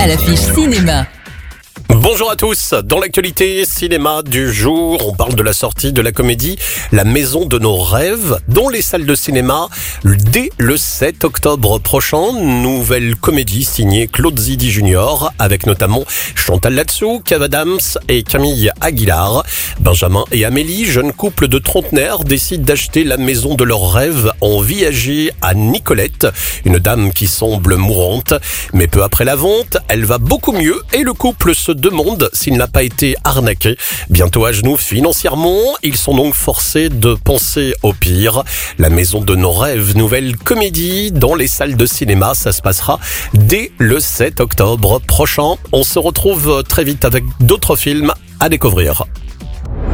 à l'affiche cinéma. Bonjour à tous, dans l'actualité cinéma du jour, on parle de la sortie de la comédie La Maison de nos rêves dans les salles de cinéma dès le 7 octobre prochain. Nouvelle comédie signée Claude Zidi Jr. avec notamment Chantal Latsou, Kev Adams et Camille Aguilar. Benjamin et Amélie, jeune couple de trentenaires, décident d'acheter la maison de leurs rêves en viager à Nicolette, une dame qui semble mourante. Mais peu après la vente, elle va beaucoup mieux et le couple se demande s'il n'a pas été arnaqué. Bientôt à genoux financièrement, ils sont donc forcés de penser au pire. La Maison de nos rêves, nouvelle comédie dans les salles de cinéma, ça se passera dès le 7 octobre prochain. On se retrouve très vite avec d'autres films à découvrir.